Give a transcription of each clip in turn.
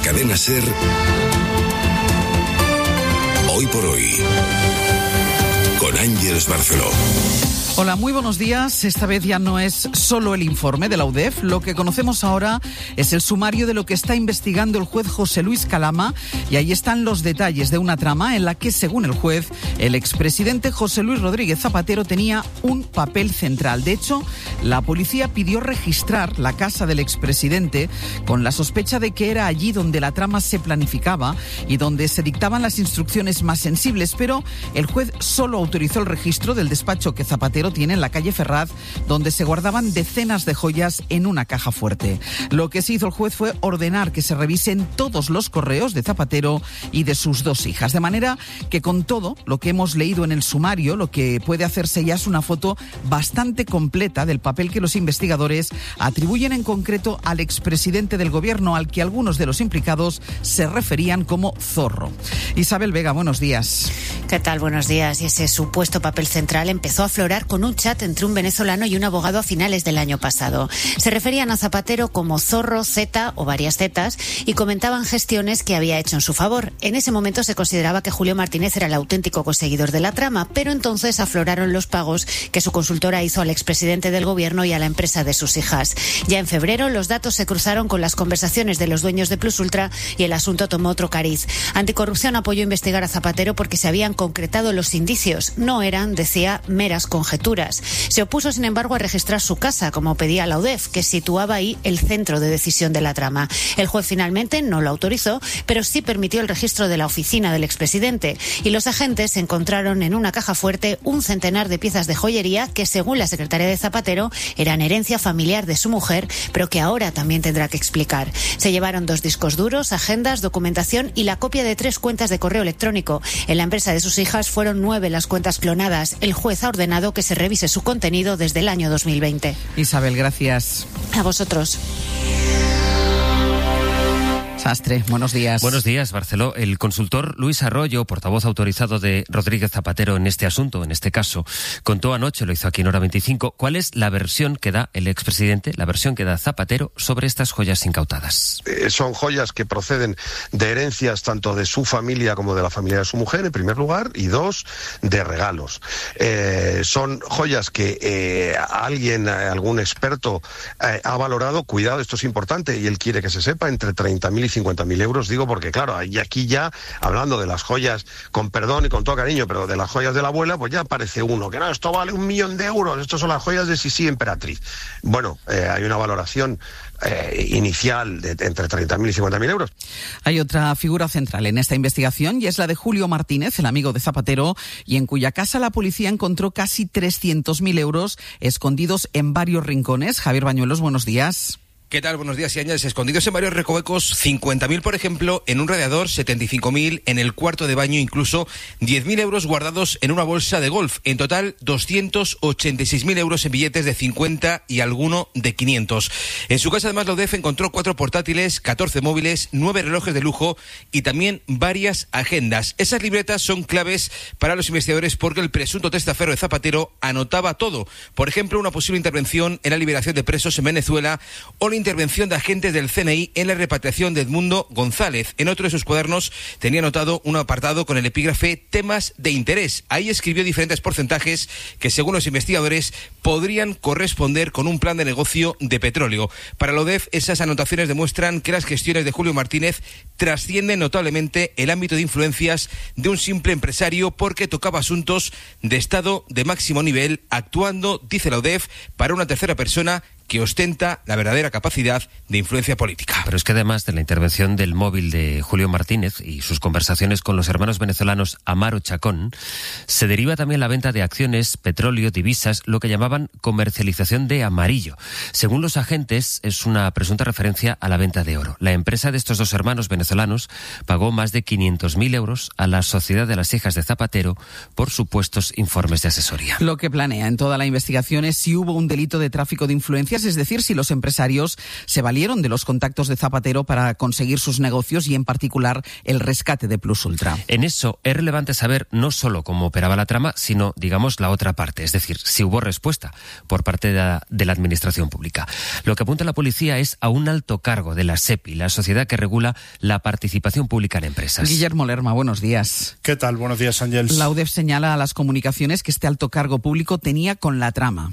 Cadena SER, Hoy por Hoy, con Ángeles Barceló. Hola, muy buenos días. Esta vez ya no es solo el informe de la UDEF. Lo que conocemos ahora es el sumario de lo que está investigando el juez José Luis Calama, y ahí están los detalles de una trama en la que, según el juez, el expresidente José Luis Rodríguez Zapatero tenía un papel central. De hecho, la policía pidió registrar la casa del expresidente con la sospecha de que era allí donde la trama se planificaba y donde se dictaban las instrucciones más sensibles, pero el juez solo autorizó el registro del despacho que Zapatero tiene en la calle Ferraz, donde se guardaban decenas de joyas en una caja fuerte. Lo que sí hizo el juez fue ordenar que se revisen todos los correos de Zapatero y de sus dos hijas, de manera que con todo lo que hemos leído en el sumario, lo que puede hacerse ya es una foto bastante completa del papel que los investigadores atribuyen en concreto al expresidente del gobierno, al que algunos de los implicados se referían como zorro. Isabel Vega, buenos días. ¿Qué tal? Buenos días. Y ese supuesto papel central empezó a aflorar con un chat entre un venezolano y un abogado a finales del año pasado. Se referían a Zapatero como zorro, zeta o varias zetas, y comentaban gestiones que había hecho en su favor. En ese momento se consideraba que Julio Martínez era el auténtico conseguidor de la trama, pero entonces afloraron los pagos que su consultora hizo al expresidente del gobierno y a la empresa de sus hijas. Ya en febrero los datos se cruzaron con las conversaciones de los dueños de Plus Ultra y el asunto tomó otro cariz. Anticorrupción apoyó investigar a Zapatero porque se habían concretado los indicios. No eran, decía, meras conjeturas. Se opuso, sin embargo, a registrar su casa, como pedía la UDEF, que situaba ahí el centro de decisión de la trama. El juez finalmente no lo autorizó, pero sí permitió el registro de la oficina del expresidente, y los agentes encontraron en una caja fuerte un centenar de piezas de joyería que, según la secretaria de Zapatero, eran herencia familiar de su mujer, pero que ahora también tendrá que explicar. Se llevaron 2 discos duros, agendas, documentación y la copia de 3 cuentas de correo electrónico. En la empresa de sus hijas fueron 9 las cuentas clonadas. El juez ha ordenado que se revise su contenido desde el año 2020. Isabel, gracias. A vosotros. Sastre, buenos días. Buenos días, Barceló. El consultor Luis Arroyo, portavoz autorizado de Rodríguez Zapatero en este asunto, en este caso, contó anoche, lo hizo aquí en Hora 25, cuál es la versión que da el expresidente, la versión que da Zapatero sobre estas joyas incautadas. Son joyas que proceden de herencias tanto de su familia como de la familia de su mujer, en primer lugar, y 2, de regalos. Son joyas que algún experto ha valorado, cuidado, esto es importante, y él quiere que se sepa, entre 30.000 y 50.000 euros, digo porque claro, y aquí ya, hablando de las joyas, con perdón y con todo cariño, pero de las joyas de la abuela, pues ya aparece uno, que no, esto vale 1.000.000 de euros, estos son las joyas de Sisi Emperatriz. Bueno, hay una valoración inicial de entre 30.000 y 50.000 euros. Hay otra figura central en esta investigación y es la de Julio Martínez, el amigo de Zapatero, y en cuya casa la policía encontró casi 300.000 euros escondidos en varios rincones. Javier Bañuelos, buenos días. ¿Qué tal? Buenos días, y añades escondidos en varios recovecos, 50.000, por ejemplo, en un radiador, 75.000 en el cuarto de baño, incluso 10.000 euros guardados en una bolsa de golf. En total, 286.000 euros en billetes de 50 y alguno de 500. En su casa, además, la UDEF encontró 4 portátiles, 14 móviles, 9 relojes de lujo y también varias agendas. Esas libretas son claves para los investigadores porque el presunto testaferro de Zapatero anotaba todo. Por ejemplo, una posible intervención en la liberación de presos en Venezuela o la intervención de agentes del CNI en la repatriación de Edmundo González. En otro de sus cuadernos tenía anotado un apartado con el epígrafe temas de interés. Ahí escribió diferentes porcentajes que, según los investigadores, podrían corresponder con un plan de negocio de petróleo. Para la UDEF, esas anotaciones demuestran que las gestiones de Julio Martínez trascienden notablemente el ámbito de influencias de un simple empresario porque tocaba asuntos de Estado de máximo nivel, actuando, dice la UDEF, para una tercera persona que ostenta la verdadera capacidad de influencia política. Pero es que además de la intervención del móvil de Julio Martínez y sus conversaciones con los hermanos venezolanos Amaro Chacón, se deriva también la venta de acciones, petróleo, divisas, lo que llamaban comercialización de amarillo. Según los agentes, es una presunta referencia a la venta de oro. La empresa de estos 2 hermanos venezolanos pagó más de 500.000 euros a la Sociedad de las Hijas de Zapatero por supuestos informes de asesoría. Lo que planea en toda la investigación es si hubo un delito de tráfico de influencias consecuencias, es decir, si los empresarios se valieron de los contactos de Zapatero para conseguir sus negocios y en particular el rescate de Plus Ultra. En eso es relevante saber no solo cómo operaba la trama, sino, digamos, la otra parte, es decir, si hubo respuesta por parte de la administración pública. Lo que apunta la policía es a un alto cargo de la SEPI, la sociedad que regula la participación pública en empresas. Guillermo Lerma, buenos días. ¿Qué tal? Buenos días, Ángels. La UDEF señala a las comunicaciones que este alto cargo público tenía con la trama.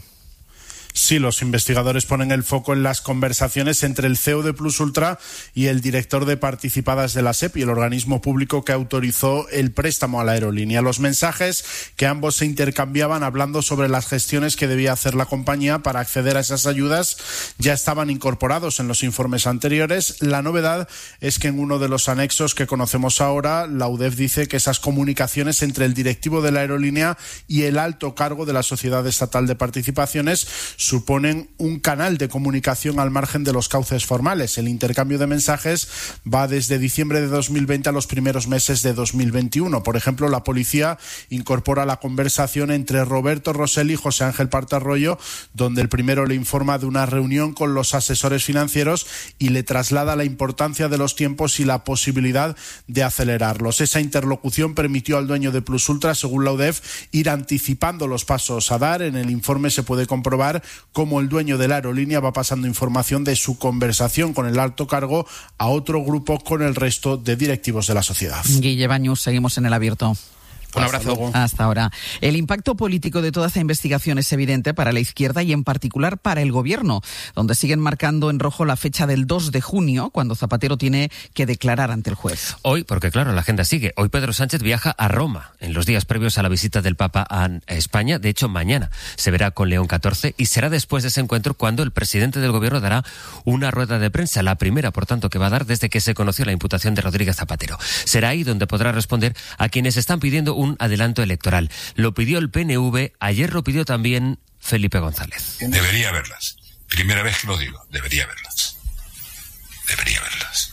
Sí, los investigadores ponen el foco en las conversaciones entre el CEO de Plus Ultra y el director de participadas de la SEPI, el organismo público que autorizó el préstamo a la aerolínea. Los mensajes que ambos se intercambiaban hablando sobre las gestiones que debía hacer la compañía para acceder a esas ayudas ya estaban incorporados en los informes anteriores. La novedad es que en uno de los anexos que conocemos ahora, la UDEF dice que esas comunicaciones entre el directivo de la aerolínea y el alto cargo de la Sociedad Estatal de Participaciones suponen un canal de comunicación al margen de los cauces formales. El intercambio de mensajes va desde diciembre de 2020 a los primeros meses de 2021. Por ejemplo, la policía incorpora la conversación entre Roberto Rosell y José Ángel Partarroyo, donde el primero le informa de una reunión con los asesores financieros y le traslada la importancia de los tiempos y la posibilidad de acelerarlos. Esa interlocución permitió al dueño de Plus Ultra, según la UDEF, ir anticipando los pasos a dar. En el informe se puede comprobar cómo el dueño de la aerolínea va pasando información de su conversación con el alto cargo a otro grupo con el resto de directivos de la sociedad. Guille Baños, seguimos en El Abierto. Un abrazo. Hasta ahora. El impacto político de toda esta investigación es evidente para la izquierda y en particular para el gobierno, donde siguen marcando en rojo la fecha del 2 de junio, cuando Zapatero tiene que declarar ante el juez. Hoy, porque claro, la agenda sigue. Hoy Pedro Sánchez viaja a Roma en los días previos a la visita del Papa a España. De hecho, mañana se verá con León XIV y será después de ese encuentro cuando el presidente del gobierno dará una rueda de prensa, la primera, por tanto, que va a dar desde que se conoció la imputación de Rodríguez Zapatero. Será ahí donde podrá responder a quienes están pidiendo un adelanto electoral. Lo pidió el PNV, ayer lo pidió también Felipe González. Debería verlas. Primera vez que lo digo, debería verlas. Debería verlas.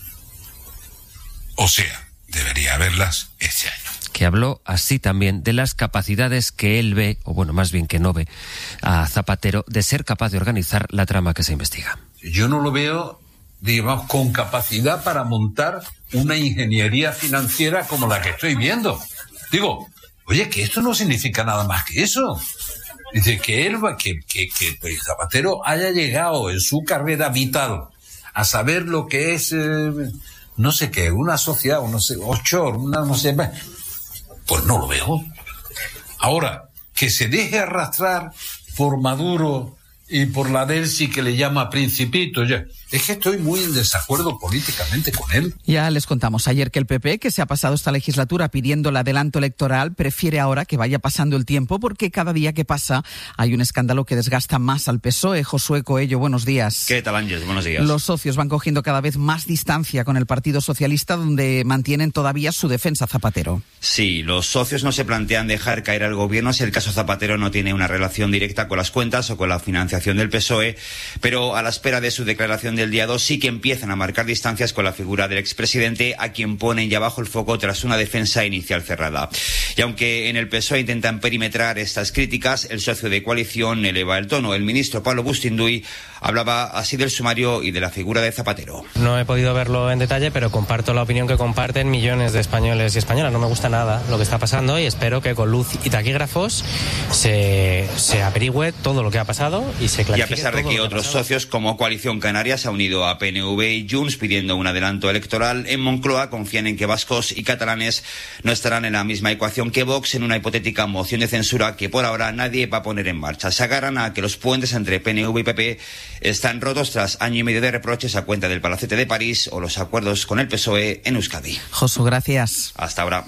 O sea, debería verlas este año. Que habló así también de las capacidades que él ve, o bueno, más bien que no ve, a Zapatero de ser capaz de organizar la trama que se investiga. Yo no lo veo, digamos, con capacidad para montar una ingeniería financiera como la que estoy viendo. Digo, oye, que esto no significa nada más que eso. Dice que él pues Zapatero haya llegado en su carrera vital a saber lo que es, no sé qué, una sociedad, no sé, offshore, no sé, pues no lo veo. Ahora, que se deje arrastrar por Maduro y por la Delsi que le llama Principito, ya. Es que estoy muy en desacuerdo políticamente con él. Ya les contamos ayer que el PP, que se ha pasado esta legislatura pidiendo el adelanto electoral, prefiere ahora que vaya pasando el tiempo porque cada día que pasa hay un escándalo que desgasta más al PSOE. Josué Coello, buenos días. ¿Qué tal, Ángel? Buenos días. Los socios van cogiendo cada vez más distancia con el Partido Socialista, donde mantienen todavía su defensa Zapatero. Sí, los socios no se plantean dejar caer al gobierno si el caso Zapatero no tiene una relación directa con las cuentas o con la financiación del PSOE, pero a la espera de su declaración del día 2 sí que empiezan a marcar distancias con la figura del expresidente, a quien ponen ya bajo el foco tras una defensa inicial cerrada. Y aunque en el PSOE intentan perimetrar estas críticas, el socio de coalición eleva el tono. El ministro Pablo Bustinduy hablaba así del sumario y de la figura de Zapatero. No he podido verlo en detalle, pero comparto la opinión que comparten millones de españoles y españolas. No me gusta nada lo que está pasando y espero que con luz y taquígrafos se averigüe todo lo que ha pasado y se clarifique. Y a pesar de que otros socios como Coalición Canaria se ha unido a PNV y Junts pidiendo un adelanto electoral, en Moncloa confían en que vascos y catalanes no estarán en la misma ecuación que Vox en una hipotética moción de censura que por ahora nadie va a poner en marcha. Se agarran a que los puentes entre PNV y PP están rotos tras año y medio de reproches a cuenta del Palacete de París o los acuerdos con el PSOE en Euskadi. Josu, gracias. Hasta ahora.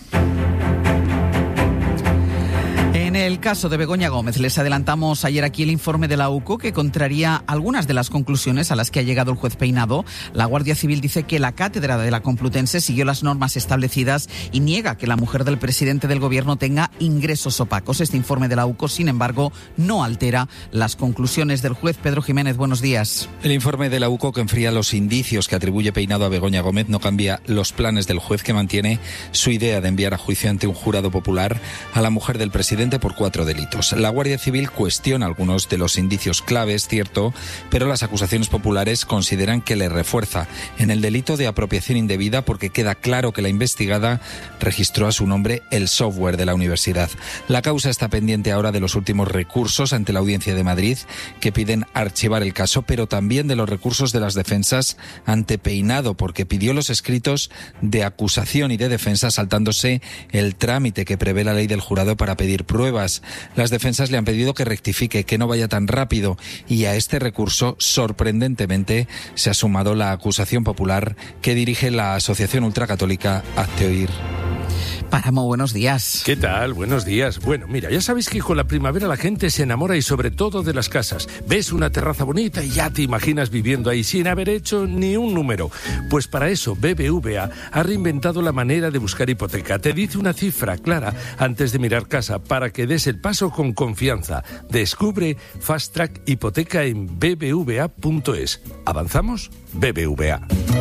En el caso de Begoña Gómez, les adelantamos ayer aquí el informe de la UCO que contraría algunas de las conclusiones a las que ha llegado el juez Peinado. La Guardia Civil dice que la cátedra de la Complutense siguió las normas establecidas y niega que la mujer del presidente del gobierno tenga ingresos opacos. Este informe de la UCO, sin embargo, no altera las conclusiones del juez. Pedro Jiménez, buenos días. El informe de la UCO, que enfría los indicios que atribuye Peinado a Begoña Gómez, no cambia los planes del juez, que mantiene su idea de enviar a juicio ante un jurado popular a la mujer del presidente por 4 4 delitos. La Guardia Civil cuestiona algunos de los indicios claves, cierto, pero las acusaciones populares consideran que le refuerza en el delito de apropiación indebida porque queda claro que la investigada registró a su nombre el software de la universidad. La causa está pendiente ahora de los últimos recursos ante la Audiencia de Madrid, que piden archivar el caso, pero también de los recursos de las defensas ante Peinado, porque pidió los escritos de acusación y de defensa saltándose el trámite que prevé la ley del jurado para pedir pruebas. Las defensas le han pedido que rectifique, que no vaya tan rápido, y a este recurso, sorprendentemente, se ha sumado la acusación popular que dirige la Asociación Ultracatólica Hazte Oír. Páramo, buenos días. ¿Qué tal? Buenos días. Bueno, mira, ya sabéis que con la primavera la gente se enamora y sobre todo de las casas. Ves una terraza bonita y ya te imaginas viviendo ahí sin haber hecho ni un número. Pues para eso BBVA ha reinventado la manera de buscar hipoteca. Te dice una cifra clara antes de mirar casa para que des el paso con confianza. Descubre Fast Track Hipoteca en bbva.es. ¿Avanzamos? BBVA.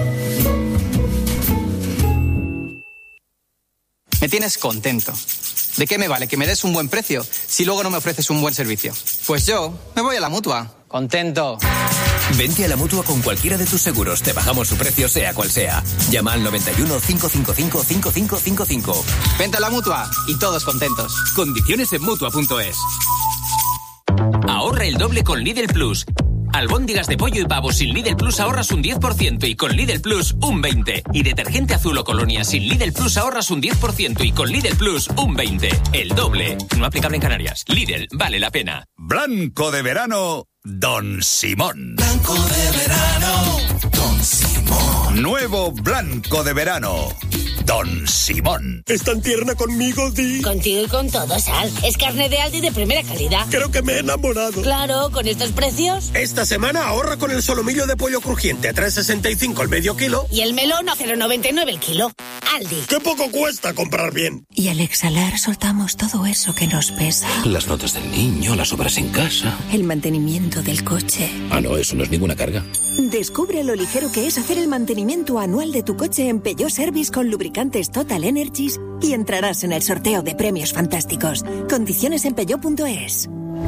Me tienes contento. ¿De qué me vale que me des un buen precio si luego no me ofreces un buen servicio? Pues yo me voy a la Mutua. Contento. Vente a la Mutua con cualquiera de tus seguros. Te bajamos su precio sea cual sea. Llama al 91 555 5555. Vente a la Mutua y todos contentos. Condiciones en Mutua.es. Ahorra el doble con Lidl Plus. Albóndigas de pollo y pavo sin Lidl Plus ahorras un 10% y con Lidl Plus un 20%. Y detergente azul o colonia sin Lidl Plus ahorras un 10% y con Lidl Plus un 20%. El doble. No aplicable en Canarias. Lidl, vale la pena. Blanco de verano, Don Simón. Blanco de verano, Don Simón. Nuevo blanco de verano, Don Simón. ¿Es tan tierna conmigo, Di? Contigo y con todo, Sal. Es carne de Aldi de primera calidad. Creo que me he enamorado. Claro, con estos precios. Esta semana ahorra con el solomillo de pollo crujiente a 3,65 el medio kilo. Y el melón a 0,99 el kilo. Aldi. ¡Qué poco cuesta comprar bien! Y al exhalar soltamos todo eso que nos pesa. Las notas del niño, las obras en casa. El mantenimiento del coche. Ah, no, eso no es ninguna carga. Descubre lo ligero que es hacer el mantenimiento anual de tu coche en Peugeot Service con lubricantes Total Energies y entrarás en el sorteo de premios fantásticos. Condiciones en peugeot.es.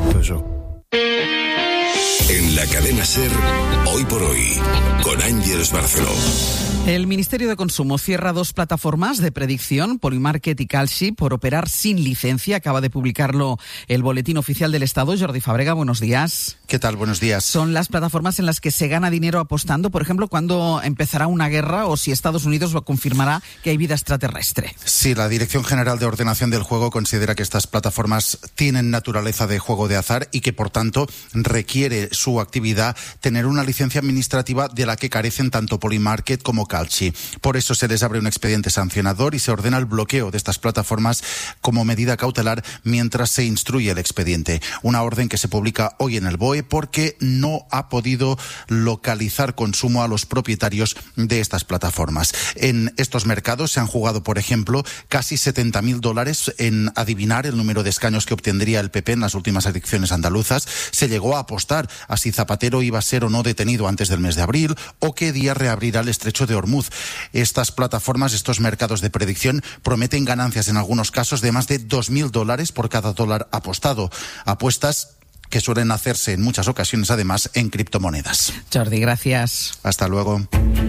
En la cadena SER, Hoy por Hoy, con Ángeles Barceló. El Ministerio de Consumo cierra 2 plataformas de predicción, Polymarket y Kalshi, por operar sin licencia. Acaba de publicarlo el Boletín Oficial del Estado. Jordi Fábrega, buenos días. ¿Qué tal? Buenos días. Son las plataformas en las que se gana dinero apostando, por ejemplo, cuando empezará una guerra o si Estados Unidos lo confirmará que hay vida extraterrestre. Sí, la Dirección General de Ordenación del Juego considera que estas plataformas tienen naturaleza de juego de azar y que, por tanto, requiere su actividad tener una licencia administrativa de la que carecen tanto Polymarket como Kalshi. Por eso se les abre un expediente sancionador y se ordena el bloqueo de estas plataformas como medida cautelar mientras se instruye el expediente. Una orden que se publica hoy en el BOE porque no ha podido localizar consumo a los propietarios de estas plataformas. En estos mercados se han jugado, por ejemplo, casi $70.000 en adivinar el número de escaños que obtendría el PP en las últimas elecciones andaluzas. Se llegó a apostar a si Zapatero iba a ser o no detenido antes del mes de abril o qué día reabrirá el estrecho de Hormuz. Estas plataformas, estos mercados de predicción, prometen ganancias en algunos casos de más de $2.000 por cada dólar apostado. Apuestas que suelen hacerse en muchas ocasiones, además, en criptomonedas. Jordi, gracias. Hasta luego.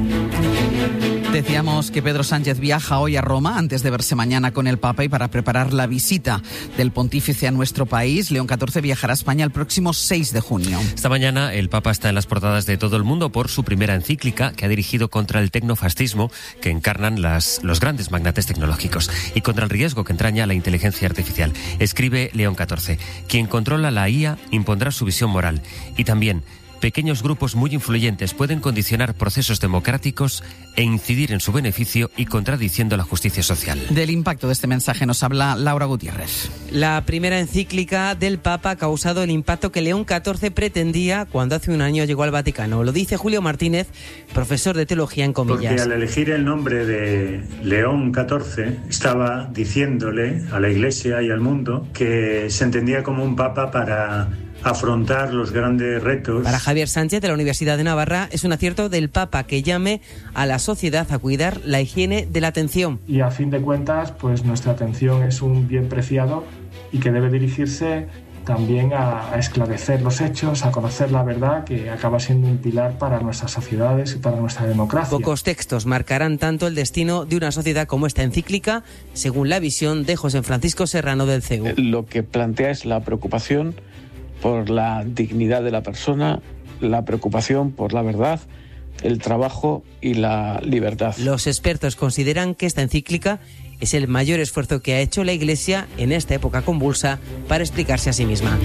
Decíamos que Pedro Sánchez viaja hoy a Roma antes de verse mañana con el Papa y para preparar la visita del pontífice a nuestro país. León XIV viajará a España el próximo 6 de junio. Esta mañana el Papa está en las portadas de todo el mundo por su primera encíclica que ha dirigido contra el tecnofascismo que encarnan los grandes magnates tecnológicos y contra el riesgo que entraña la inteligencia artificial. Escribe León XIV, quien controla la IA impondrá su visión moral y también pequeños grupos muy influyentes pueden condicionar procesos democráticos e incidir en su beneficio y contradiciendo la justicia social. Del impacto de este mensaje nos habla Laura Gutiérrez. La primera encíclica del Papa ha causado el impacto que León XIV pretendía cuando hace un año llegó al Vaticano. Lo dice Julio Martínez, profesor de teología en comillas. Porque al elegir el nombre de León XIV estaba diciéndole a la Iglesia y al mundo que se entendía como un papa para afrontar los grandes retos. Para Javier Sánchez, de la Universidad de Navarra, es un acierto del Papa que llame a la sociedad a cuidar la higiene de la atención. Y a fin de cuentas, pues nuestra atención es un bien preciado y que debe dirigirse también a esclarecer los hechos, a conocer la verdad, que acaba siendo un pilar para nuestras sociedades y para nuestra democracia. Pocos textos marcarán tanto el destino de una sociedad como esta encíclica, según la visión de José Francisco Serrano del CEU. Lo que plantea es la preocupación por la dignidad de la persona, la preocupación por la verdad, el trabajo y la libertad. Los expertos consideran que esta encíclica es el mayor esfuerzo que ha hecho la Iglesia en esta época convulsa para explicarse a sí misma.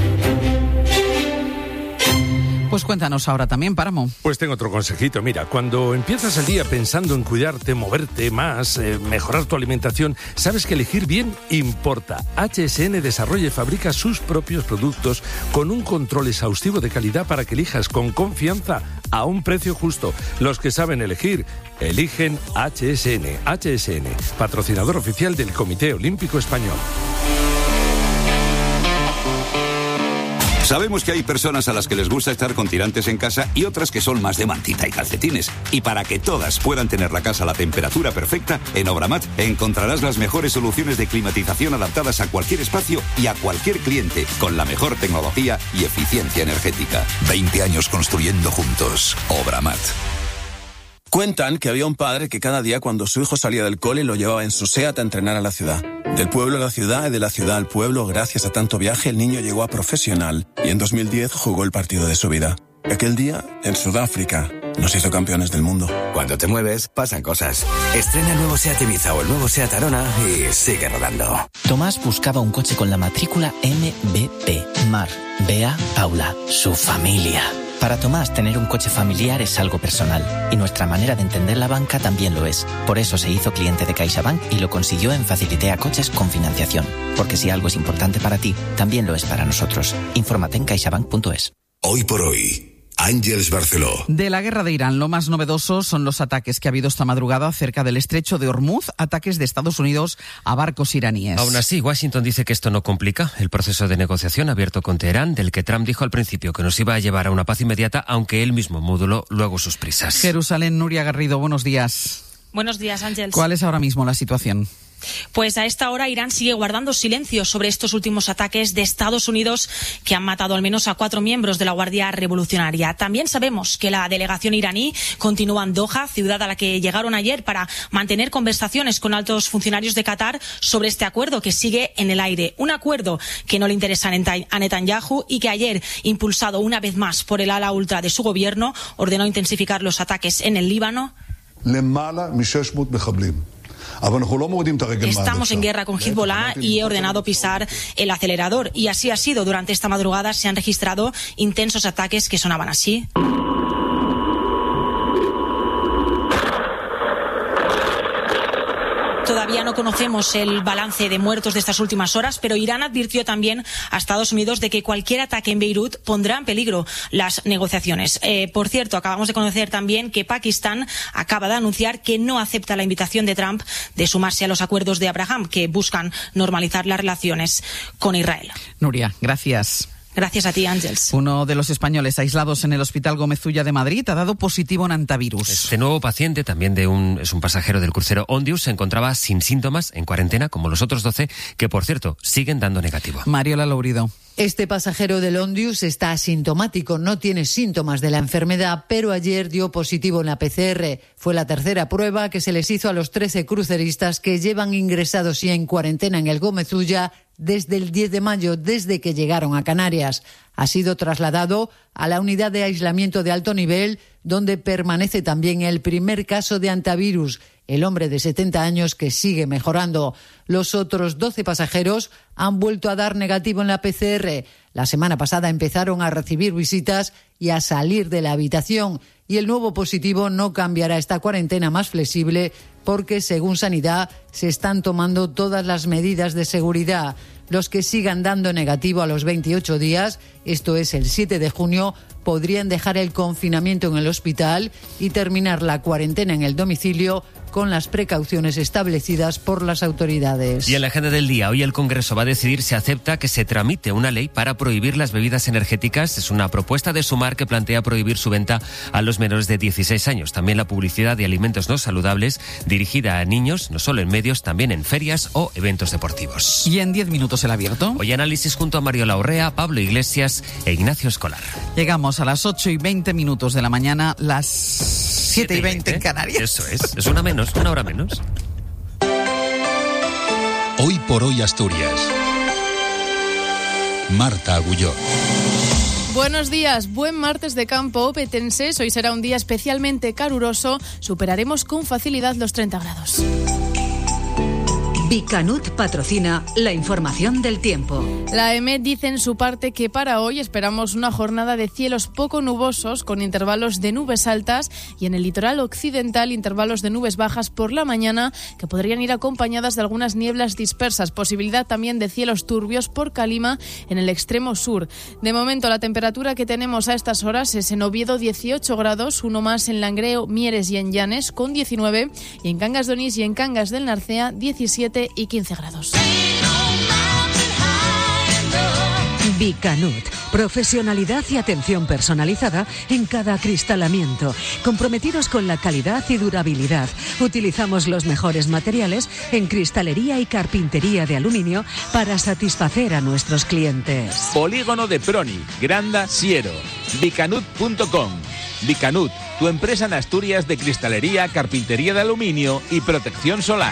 Pues cuéntanos ahora también, Páramo. Pues tengo otro consejito. Mira, cuando empiezas el día pensando en cuidarte, moverte más, mejorar tu alimentación, sabes que elegir bien importa. HSN desarrolla y fabrica sus propios productos con un control exhaustivo de calidad para que elijas con confianza a un precio justo. Los que saben elegir, eligen HSN. HSN, patrocinador oficial del Comité Olímpico Español. Sabemos que hay personas a las que les gusta estar con tirantes en casa y otras que son más de mantita y calcetines. Y para que todas puedan tener la casa a la temperatura perfecta, en Obramat encontrarás las mejores soluciones de climatización adaptadas a cualquier espacio y a cualquier cliente, con la mejor tecnología y eficiencia energética. 20 años construyendo juntos. Obramat. Cuentan que había un padre que cada día cuando su hijo salía del cole lo llevaba en su SEAT a entrenar a la ciudad. Del pueblo a la ciudad y de la ciudad al pueblo, gracias a tanto viaje, el niño llegó a profesional y en 2010 jugó el partido de su vida. Aquel día, en Sudáfrica, nos hizo campeones del mundo. Cuando te mueves, pasan cosas. Estrena el nuevo SEAT Ibiza o el nuevo SEAT Arona y sigue rodando. Tomás buscaba un coche con la matrícula MBP. Mar, Bea, Paula, su familia. Para Tomás, tener un coche familiar es algo personal, y nuestra manera de entender la banca también lo es. Por eso se hizo cliente de CaixaBank y lo consiguió en Facilitea Coches con financiación. Porque si algo es importante para ti, también lo es para nosotros. Infórmate en caixabank.es. Hoy por hoy, Ángeles Barceló. De la guerra de Irán, lo más novedoso son los ataques que ha habido esta madrugada cerca del estrecho de Hormuz, ataques de Estados Unidos a barcos iraníes. Aún así, Washington dice que esto no complica el proceso de negociación abierto con Teherán, del que Trump dijo al principio que nos iba a llevar a una paz inmediata, aunque él mismo moduló luego sus prisas. Jerusalén, Nuria Garrido, buenos días. Buenos días, Ángeles. ¿Cuál es ahora mismo la situación? Pues a esta hora Irán sigue guardando silencio sobre estos últimos ataques de Estados Unidos que han matado al menos a 4 miembros de la Guardia Revolucionaria. También sabemos que la delegación iraní continúa en Doha, ciudad a la que llegaron ayer para mantener conversaciones con altos funcionarios de Qatar sobre este acuerdo que sigue en el aire. Un acuerdo que no le interesa a Netanyahu y que ayer, impulsado una vez más por el ala ultra de su gobierno, ordenó intensificar los ataques en el Líbano. Estamos en guerra con Hezbollah y he ordenado pisar el acelerador. Y así ha sido. Durante esta madrugada se han registrado intensos ataques que sonaban así. Todavía no conocemos el balance de muertos de estas últimas horas, pero Irán advirtió también a Estados Unidos de que cualquier ataque en Beirut pondrá en peligro las negociaciones. Por cierto, acabamos de conocer también que Pakistán acaba de anunciar que no acepta la invitación de Trump de sumarse a los acuerdos de Abraham, que buscan normalizar las relaciones con Israel. Nuria, gracias. Gracias a ti, Ángeles. Uno de los españoles aislados en el Hospital Gómez Ulla de Madrid ha dado positivo en hantavirus. Este nuevo paciente, también es un pasajero del crucero Ondius, se encontraba sin síntomas, en cuarentena, como los otros 12, que por cierto siguen dando negativo. Mariola Lourido. Este pasajero del Ondius está asintomático, no tiene síntomas de la enfermedad, pero ayer dio positivo en la PCR. Fue la tercera prueba que se les hizo a los 13 cruceristas que llevan ingresados y en cuarentena en el Gómez Ulla desde el 10 de mayo, desde que llegaron a Canarias. Ha sido trasladado a la unidad de aislamiento de alto nivel, donde permanece también el primer caso de hantavirus, el hombre de 70 años que sigue mejorando. Los otros 12 pasajeros han vuelto a dar negativo en la PCR. La semana pasada empezaron a recibir visitas y a salir de la habitación. Y el nuevo positivo no cambiará esta cuarentena más flexible porque según Sanidad se están tomando todas las medidas de seguridad. Los que sigan dando negativo a los 28 días, esto es el 7 de junio, podrían dejar el confinamiento en el hospital y terminar la cuarentena en el domicilio con las precauciones establecidas por las autoridades. Y en la agenda del día, hoy el Congreso va a decidir si acepta que se tramite una ley para prohibir las bebidas energéticas. Es una propuesta de Sumar que plantea prohibir su venta a los menores de 16 años. También la publicidad de alimentos no saludables dirigida a niños, no solo en medios, también en ferias o eventos deportivos. Y en 10 minutos el abierto. Hoy análisis junto a Mario Laurrea, Pablo Iglesias e Ignacio Escolar. Llegamos a las 8:20 de la mañana, las 7:20 en Canarias. Eso es una hora menos. Hoy por hoy Asturias. Marta Agulló. Buenos días, buen martes de campo opetenses. Hoy será un día especialmente caluroso. Superaremos con facilidad los 30 grados. Bicanut patrocina la información del tiempo. La EMET dice en su parte que para hoy esperamos una jornada de cielos poco nubosos con intervalos de nubes altas y en el litoral occidental intervalos de nubes bajas por la mañana que podrían ir acompañadas de algunas nieblas dispersas. Posibilidad también de cielos turbios por calima en el extremo sur. De momento la temperatura que tenemos a estas horas es en Oviedo 18 grados, uno más en Langreo, Mieres y en Llanes con 19 y en Cangas de Onís y en Cangas del Narcea 17 y 15 grados. Bicanut, profesionalidad y atención personalizada en cada acristalamiento, comprometidos con la calidad y durabilidad. Utilizamos los mejores materiales en cristalería y carpintería de aluminio para satisfacer a nuestros clientes. Polígono de Proni, Granda, Siero, bicanut.com. Bicanut, tu empresa en Asturias de cristalería, carpintería de aluminio y protección solar.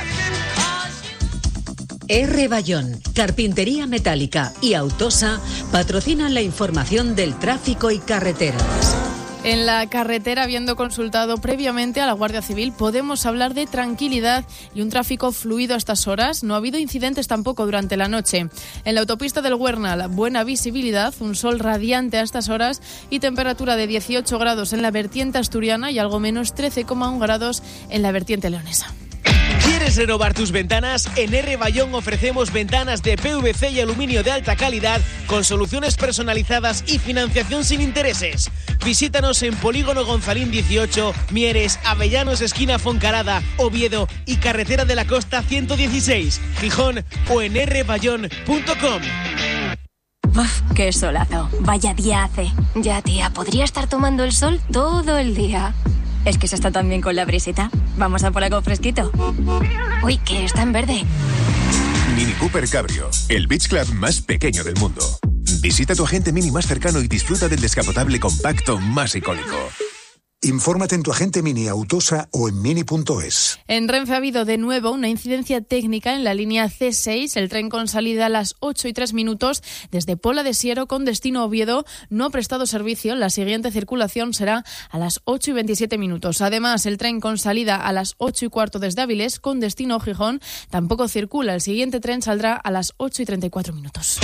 R. Bayón, Carpintería Metálica y Autosa patrocinan la información del tráfico y carreteras. En la carretera, habiendo consultado previamente a la Guardia Civil, podemos hablar de tranquilidad y un tráfico fluido a estas horas. No ha habido incidentes tampoco durante la noche. En la autopista del Huernal, buena visibilidad, un sol radiante a estas horas y temperatura de 18 grados en la vertiente asturiana y algo menos 13,1 grados en la vertiente leonesa. ¿Quieres renovar tus ventanas? En R. Bayón ofrecemos ventanas de PVC y aluminio de alta calidad con soluciones personalizadas y financiación sin intereses. Visítanos en Polígono Gonzalín 18, Mieres, Avellanos esquina Foncarada, Oviedo y Carretera de la Costa 116, Gijón o en rbayón.com. Uf, qué solazo. Vaya día hace. Ya, tía, podría estar tomando el sol todo el día. Es que se está tan bien con la brisita. Vamos a por algo fresquito. Uy, que está en verde. Mini Cooper Cabrio, el beach club más pequeño del mundo. Visita tu agente Mini más cercano y disfruta del descapotable compacto más icónico. Infórmate en tu agente Mini Autosa o en mini.es. En Renfe ha habido de nuevo una incidencia técnica en la línea C6. El tren con salida a las 8:03 desde Pola de Siero con destino Oviedo no ha prestado servicio. La siguiente circulación será a las 8:27. Además, el tren con salida a las 8:15 desde Avilés con destino Gijón tampoco circula. El siguiente tren saldrá a las 8:34.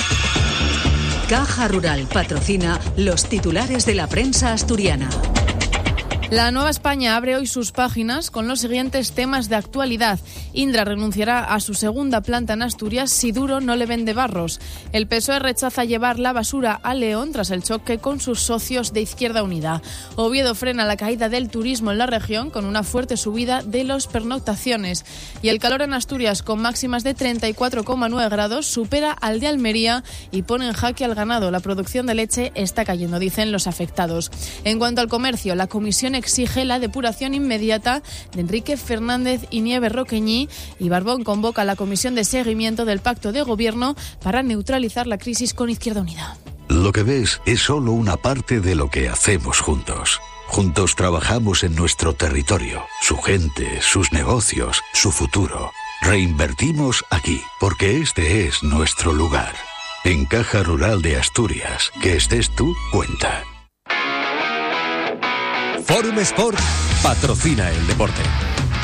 Caja Rural patrocina los titulares de la prensa asturiana. La Nueva España abre hoy sus páginas con los siguientes temas de actualidad. Indra renunciará a su segunda planta en Asturias si Duro no le vende barros. El PSOE rechaza llevar la basura a León tras el choque con sus socios de Izquierda Unida. Oviedo frena la caída del turismo en la región con una fuerte subida de los pernoctaciones. Y el calor en Asturias con máximas de 34,9 grados supera al de Almería y pone en jaque al ganado. La producción de leche está cayendo, dicen los afectados. En cuanto al comercio, la Comisión exige la depuración inmediata de Enrique Fernández y Nieves Roqueñí y Barbón convoca a la Comisión de Seguimiento del Pacto de Gobierno para neutralizar la crisis con Izquierda Unida. Lo que ves es solo una parte de lo que hacemos juntos. Juntos trabajamos en nuestro territorio, su gente, sus negocios, su futuro. Reinvertimos aquí, porque este es nuestro lugar. En Caja Rural de Asturias, que estés tú, cuenta. Forum Sport patrocina el deporte.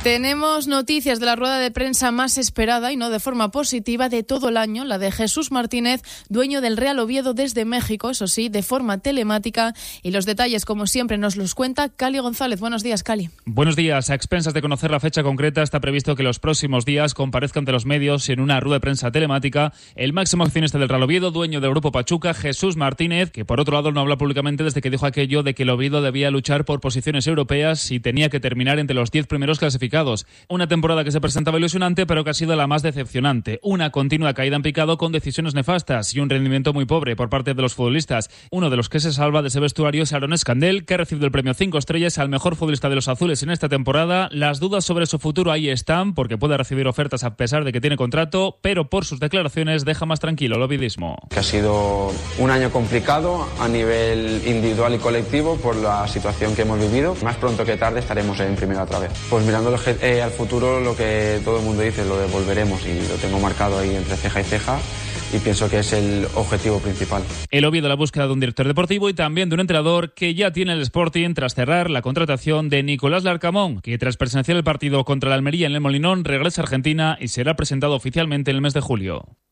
Tenemos noticias de la rueda de prensa más esperada y no de forma positiva de todo el año, la de Jesús Martínez, dueño del Real Oviedo desde México, eso sí, de forma telemática. Y los detalles, como siempre, nos los cuenta Cali González. Buenos días, Cali. Buenos días. A expensas de conocer la fecha concreta, está previsto que los próximos días comparezca ante los medios en una rueda de prensa telemática el máximo accionista del Real Oviedo, dueño del Grupo Pachuca, Jesús Martínez, que por otro lado no habla públicamente desde que dijo aquello de que el Oviedo debía luchar por posiciones europeas y tenía que terminar entre los 10 primeros clasificados. Una temporada que se presentaba ilusionante, pero que ha sido la más decepcionante. Una continua caída en picado con decisiones nefastas y un rendimiento muy pobre por parte de los futbolistas. Uno de los que se salva de ese vestuario es Aaron Escandel, que ha recibido el premio 5 estrellas al mejor futbolista de los azules en esta temporada. Las dudas sobre su futuro ahí están, porque puede recibir ofertas a pesar de que tiene contrato, pero por sus declaraciones deja más tranquilo el ovidismo. Que ha sido un año complicado a nivel individual y colectivo por la situación que hemos vivido. Más pronto que tarde estaremos en primera otra vez. Pues mirando al futuro, lo que todo el mundo dice, lo devolveremos, y lo tengo marcado ahí entre ceja y ceja, y pienso que es el objetivo principal. El Oviedo la búsqueda de un director deportivo y también de un entrenador que ya tiene el Sporting tras cerrar la contratación de Nicolás Larcamón, que tras presenciar el partido contra la Almería en el Molinón regresa a Argentina y será presentado oficialmente en el mes de julio.